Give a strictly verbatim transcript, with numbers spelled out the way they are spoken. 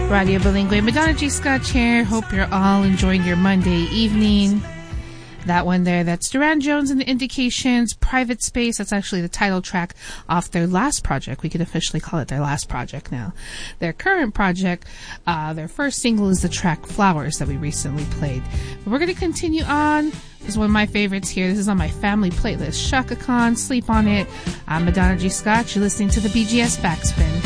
Radio Bilingue. Madonna G. Scotch here. Hope you're all enjoying your Monday evening. That one there, that's Duran Jones and the Indications, Private Space. That's actually the title track off their last project. We can officially call it their last project now. Their current project, uh, their first single is the track Flowers that we recently played. But we're going to continue on. This is one of my favorites here. This is on my family playlist. Chaka Khan, Sleep on It. I'm Madonna G. Scott. You're listening to the B G S Backspin.